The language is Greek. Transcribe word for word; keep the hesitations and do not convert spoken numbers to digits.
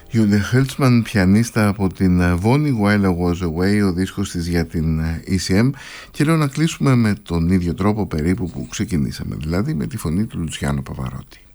Γιούντε Χέλτσμαν, πιανίστα από την Vonnie, While I Was Away, ο δίσκος της για την ι σι εμ, και λέω να κλείσουμε με τον ίδιο τρόπο περίπου που ξεκινήσαμε, δηλαδή με τη φωνή του Λουτσιάνο Παβαρότη.